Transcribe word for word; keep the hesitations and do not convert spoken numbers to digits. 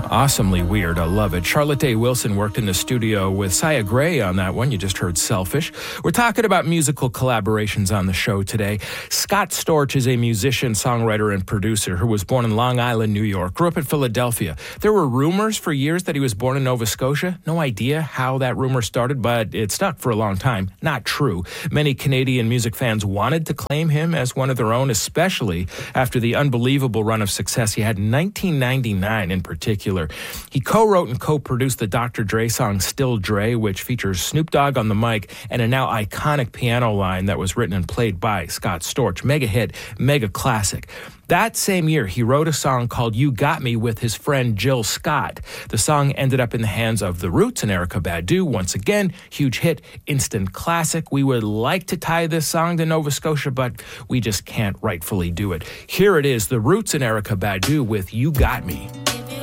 Awesomely weird. I love it. Charlotte Day Wilson worked in the studio with Saya Gray on that one. You just heard Selfish. We're talking about musical collaborations on the show today. Scott Storch is a musician, songwriter, and producer who was born in Long Island, New York, grew up in Philadelphia. There were rumors for years that he was born in Nova Scotia. No idea how that rumor started, but it stuck for a long time. Not true. Many Canadian music fans wanted to claim him as one of their own, especially after the unbelievable run of success he had in nineteen ninety-nine in particular. He co-wrote and co-produced the Doctor Dre song Still Dre, which features Snoop Dogg on the mic and a now iconic piano line that was written and played by Scott Storch. Mega hit, mega classic. That same year, he wrote a song called You Got Me with his friend Jill Scott. The song ended up in the hands of The Roots and Erykah Badu. Once again, huge hit, instant classic. We would like to tie this song to Nova Scotia, but we just can't rightfully do it. Here it is, The Roots and Erykah Badu with You Got Me.